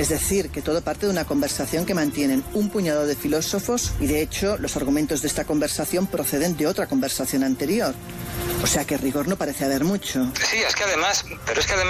Es decir, que todo parte de una conversación que mantienen un puñado de filósofos y, de hecho, los argumentos de esta conversación proceden de otra conversación anterior. O sea que rigor no parece haber mucho. Sí, es que además